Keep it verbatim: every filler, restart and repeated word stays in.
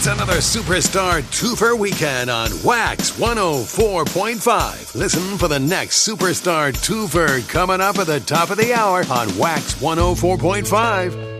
It's another Superstar Twofer weekend on Wax one oh four point five. Listen for the next Superstar Twofer coming up at the top of the hour on Wax one oh four point five.